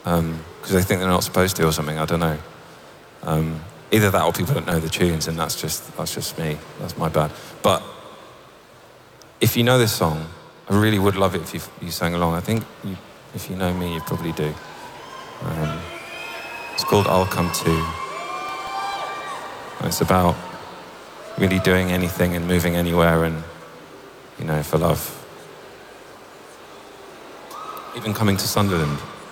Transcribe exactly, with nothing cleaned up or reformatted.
because they think they're not supposed to or something. I don't know. Um, either that or people don't know the tunes, and that's just that's just me. That's my bad. But if you know this song, I really would love it if you, you sang along. I think you, if you know me, you probably do. Um, it's called I'll Come Too. And it's about really doing anything and moving anywhere and, you know, for love. Even coming to Sunderland.